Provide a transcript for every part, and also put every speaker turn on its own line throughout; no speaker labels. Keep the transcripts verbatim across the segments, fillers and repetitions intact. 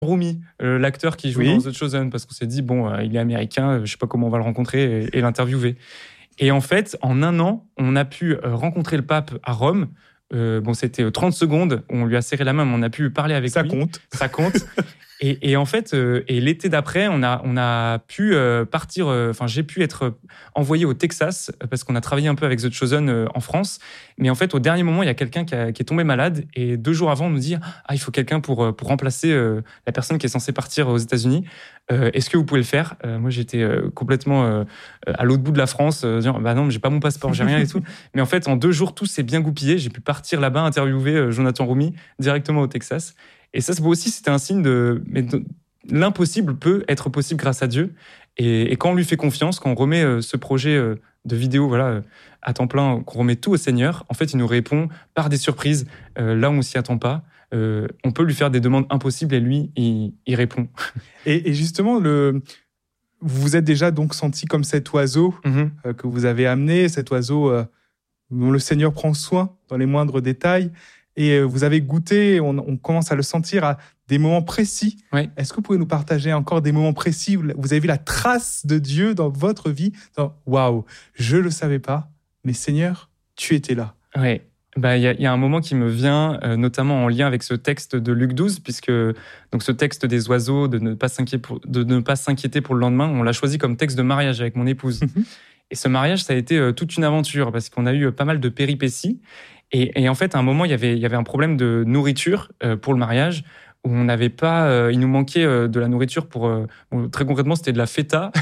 Rumi, euh, l'acteur qui joue
Oui.
dans The Chosen, parce qu'on s'est dit, bon, euh, il est américain, euh, je sais pas comment on va le rencontrer et, et l'interviewer. Et en fait, en un an, on a pu euh, rencontrer le pape à Rome. Euh, bon, c'était trente secondes, on lui a serré la main, mais on a pu parler avec
Ça
lui.
compte.
Ça compte. Et, et en fait, euh, et l'été d'après, on a, on a pu euh, partir, enfin, euh, j'ai pu être envoyé au Texas, parce qu'on a travaillé un peu avec The Chosen euh, en France. Mais en fait, au dernier moment, il y a quelqu'un qui, a, qui est tombé malade. Et deux jours avant, on nous dit, ah, il faut quelqu'un pour, pour remplacer euh, la personne qui est censée partir aux États-Unis. Euh, est-ce que vous pouvez le faire? euh, Moi, j'étais euh, complètement euh, à l'autre bout de la France, euh, disant, bah non, mais j'ai pas mon passeport, j'ai rien et tout. Mais en fait, en deux jours, tout s'est bien goupillé. J'ai pu partir là-bas, interviewer euh, Jonathan Roumi directement au Texas. Et ça, c'est aussi, c'était un signe de, mais de l'impossible peut être possible grâce à Dieu. Et, et quand on lui fait confiance, quand on remet euh, ce projet euh, de vidéo, voilà, euh, à temps plein, qu'on remet tout au Seigneur, en fait, il nous répond par des surprises, euh, là où on s'y attend pas. Euh, on peut lui faire des demandes impossibles et lui, il, il répond.
Et, et justement, le, vous vous êtes déjà donc senti comme cet oiseau mm-hmm. euh, que vous avez amené, cet oiseau euh, dont le Seigneur prend soin dans les moindres détails. Et euh, vous avez goûté, on, on commence à le sentir à des moments précis.
Oui.
Est-ce que vous pouvez nous partager encore des moments précis où vous avez vu la trace de Dieu dans votre vie? Waouh, je ne le savais pas, mais Seigneur, tu étais là.
Oui. Bah, il y, y a un moment qui me vient, euh, notamment en lien avec ce texte de Luc douze, puisque donc ce texte des oiseaux, de ne pas s'inquiéter pour, de ne pas s'inquiéter pour le lendemain, on l'a choisi comme texte de mariage avec mon épouse. Et ce mariage, ça a été euh, toute une aventure, parce qu'on a eu euh, pas mal de péripéties. Et, et en fait, à un moment, il y avait, il y avait un problème de nourriture euh, pour le mariage, où on n'avait pas, euh, il nous manquait euh, de la nourriture pour, euh, bon, très concrètement, c'était de la feta.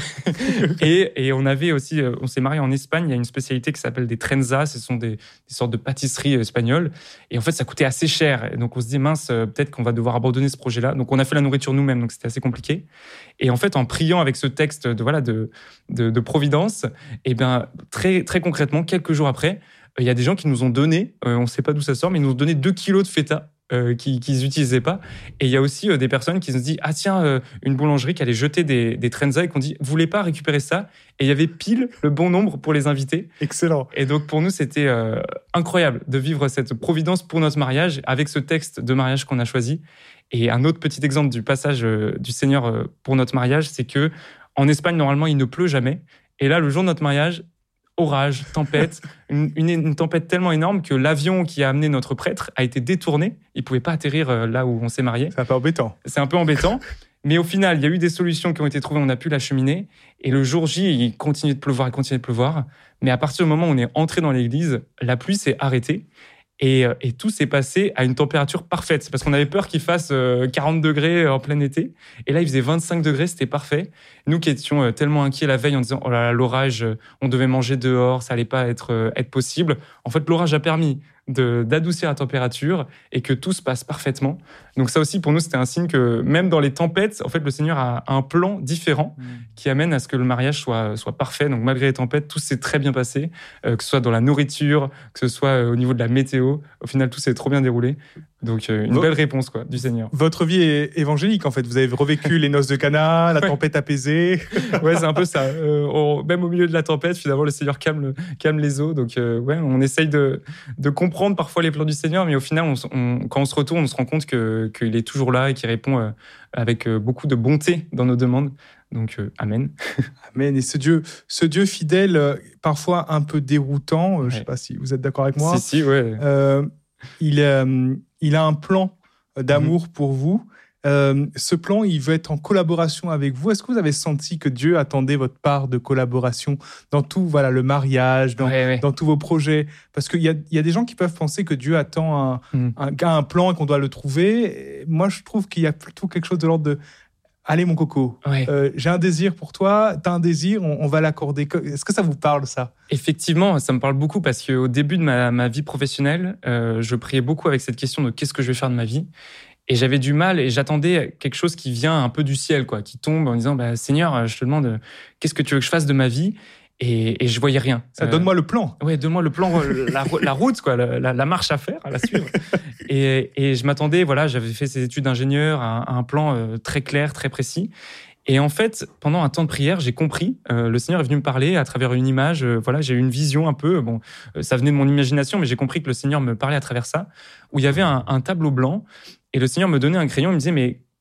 et, et on avait aussi, euh, on s'est marié en Espagne, il y a une spécialité qui s'appelle des trenzas, ce sont des, des sortes de pâtisseries espagnoles. Et en fait, ça coûtait assez cher. Et donc on se dit, mince, euh, peut-être qu'on va devoir abandonner ce projet-là. Donc on a fait la nourriture nous-mêmes, donc c'était assez compliqué. Et en fait, en priant avec ce texte de, voilà, de, de, de Providence, et ben, très, très concrètement, quelques jours après, il y a des gens qui nous ont donné, euh, on ne sait pas d'où ça sort, mais ils nous ont donné deux kilos de feta euh, qu'ils qu'ils n'utilisaient pas. Et il y a aussi euh, des personnes qui se disent, ah tiens, euh, une boulangerie qui allait jeter des, des trenzas et qu'on dit, vous voulez pas récupérer ça? Et il y avait pile le bon nombre pour les inviter.
Excellent.
Et donc pour nous, c'était euh, incroyable de vivre cette providence pour notre mariage avec ce texte de mariage qu'on a choisi. Et un autre petit exemple du passage euh, du Seigneur euh, pour notre mariage, c'est que en Espagne, normalement, il ne pleut jamais. Et là, le jour de notre mariage, orage, tempête, une, une, une tempête tellement énorme que l'avion qui a amené notre prêtre a été détourné. Il ne pouvait pas atterrir là où on s'est marié.
C'est un peu embêtant.
C'est un peu embêtant. Mais au final, il y a eu des solutions qui ont été trouvées, on a pu l'acheminer. Et le jour J, il continuait de pleuvoir, il continuait de pleuvoir. Mais à partir du moment où on est entré dans l'église, la pluie s'est arrêtée. Et, et tout s'est passé à une température parfaite. C'est parce qu'on avait peur qu'il fasse quarante degrés en plein été. Et là, il faisait vingt-cinq degrés, c'était parfait. Nous qui étions tellement inquiets la veille en disant « Oh là là, l'orage, on devait manger dehors, ça allait pas être, être possible ». En fait, l'orage a permis de, d'adoucir la température et que tout se passe parfaitement. Donc ça aussi, pour nous, c'était un signe que même dans les tempêtes, en fait, le Seigneur a un plan différent mmh. qui amène à ce que le mariage soit, soit parfait. Donc malgré les tempêtes, tout s'est très bien passé, euh, que ce soit dans la nourriture, que ce soit euh, au niveau de la météo. Au final, tout s'est trop bien déroulé. Donc euh, une Votre, belle réponse quoi, du Seigneur.
Votre vie est évangélique, en fait. Vous avez revécu les noces de Cana, la ouais. tempête apaisée.
Ouais, c'est un peu ça. Euh, on, même au milieu de la tempête, finalement, le Seigneur calme, calme les eaux. Donc euh, ouais, on essaye de, de comprendre parfois les plans du Seigneur, mais au final, on, on, quand on se retourne, on se rend compte que, qu'il est toujours là et qu'il répond euh, avec euh, beaucoup de bonté dans nos demandes. Donc, euh, amen.
Amen. Et ce Dieu, ce Dieu fidèle, euh, parfois un peu déroutant, euh, ouais. je ne sais pas si vous êtes d'accord avec moi.
Si, si, ouais.
Euh, il, euh, il a un plan d'amour mm-hmm. pour vous. Euh, ce plan, il veut être en collaboration avec vous. Est-ce que vous avez senti que Dieu attendait votre part de collaboration dans tout, voilà, le mariage, dans,
ouais, ouais.
dans tous vos projets? Parce qu'il y a, il y a des gens qui peuvent penser que Dieu attend un, mm. un, un plan et qu'on doit le trouver. Et moi, je trouve qu'il y a plutôt quelque chose de l'ordre de « Allez, mon coco,
ouais.
euh, j'ai un désir pour toi, t'as un désir, on, on va l'accorder. » Est-ce que ça vous parle, ça?
Effectivement, ça me parle beaucoup parce qu'au début de ma, ma vie professionnelle, euh, je priais beaucoup avec cette question de « Qu'est-ce que je vais faire de ma vie ?» Et j'avais du mal et j'attendais quelque chose qui vient un peu du ciel, quoi, qui tombe en disant bah, « Seigneur, je te demande, qu'est-ce que tu veux que je fasse de ma vie ?» Et, et je voyais rien.
Ça, euh, donne-moi le plan.
Ouais, donne-moi le plan, la, la route, quoi, la, la, la marche à faire, à la suivre. et, et je m'attendais, voilà, j'avais fait ces études d'ingénieur à, à un plan euh, très clair, très précis. Et en fait, pendant un temps de prière, j'ai compris. Euh, le Seigneur est venu me parler à travers une image. Euh, voilà, j'ai eu une vision un peu. Bon, euh, ça venait de mon imagination, mais j'ai compris que le Seigneur me parlait à travers ça. Où il y avait un, un tableau blanc et le Seigneur me donnait un crayon. Il me disait mais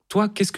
toi, qu'est-ce que